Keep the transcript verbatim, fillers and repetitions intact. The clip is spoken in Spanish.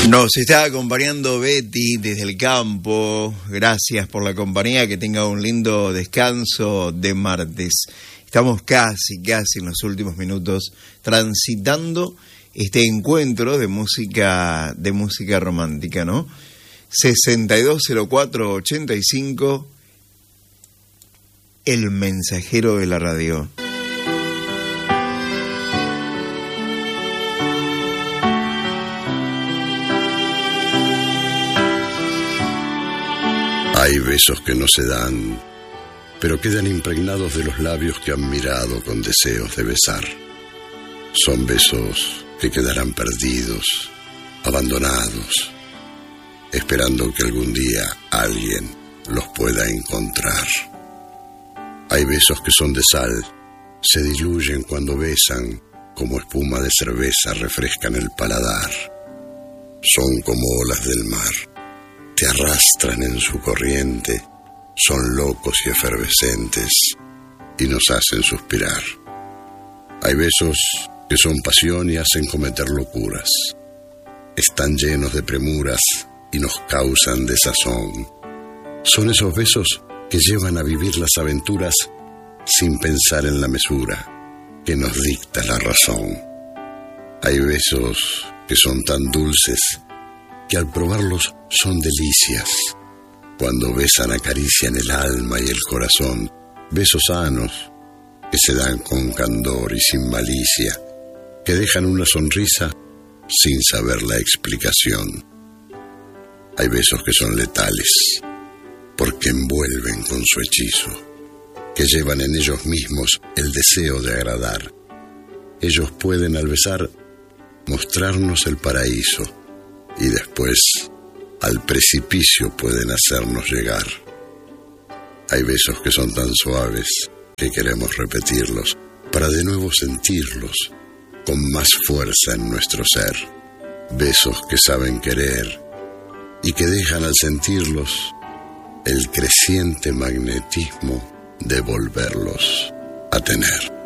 Nos está acompañando Betty desde el campo. Gracias por la compañía, que tenga un lindo descanso de martes. Estamos casi, casi en los últimos minutos transitando este encuentro de música, de música romántica, ¿no? sesenta y dos cero cuatro ochenta y cinco, el mensajero de la radio. Hay besos que no se dan, pero quedan impregnados de los labios que han mirado con deseos de besar. Son besos que quedarán perdidos, abandonados, esperando que algún día alguien los pueda encontrar. Hay besos que son de sal, se diluyen cuando besan, como espuma de cerveza refrescan el paladar. Son como olas del mar, te arrastran en su corriente, son locos y efervescentes y nos hacen suspirar. Hay besos que son pasión y hacen cometer locuras. Están llenos de premuras y nos causan desazón. Son esos besos que llevan a vivir las aventuras sin pensar en la mesura que nos dicta la razón. Hay besos que son tan dulces que al probarlos son delicias. Cuando besan acarician el alma y el corazón. Besos sanos que se dan con candor y sin malicia, que dejan una sonrisa sin saber la explicación. Hay besos que son letales, porque envuelven con su hechizo, que llevan en ellos mismos el deseo de agradar. Ellos pueden al besar mostrarnos el paraíso, y después al precipicio pueden hacernos llegar. Hay besos que son tan suaves que queremos repetirlos para de nuevo sentirlos con más fuerza en nuestro ser. Besos que saben querer y que dejan al sentirlos el creciente magnetismo de volverlos a tener.